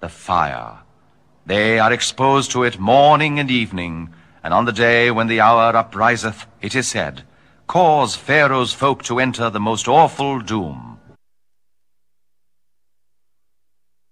the fire. They are exposed to it morning and evening, and on the day when the hour upriseth, it is said, cause Pharaoh's folk to enter the most awful doom.